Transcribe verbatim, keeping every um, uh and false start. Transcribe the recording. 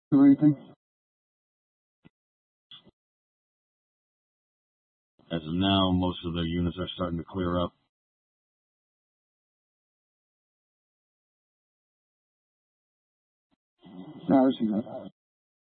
Do anything? As of now, most of the units are starting to clear up. No, I see that.